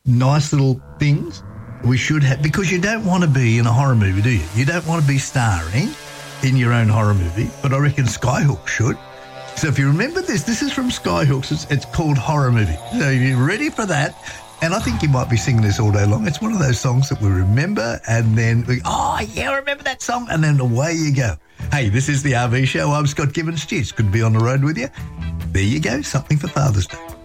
nice little things we should have, because you don't want to be in a horror movie, do you? You don't want to be starring in your own horror movie, but I reckon Skyhook should. So if you remember this is from Skyhooks. It's called Horror Movie. So you're ready for that. And I think you might be singing this all day long. It's one of those songs that we remember and then I remember that song, and then away you go. Hey, this is the RV Show. I'm Scott Gibbons. Cheers. Good to be on the road with you. There you go. Something for Father's Day.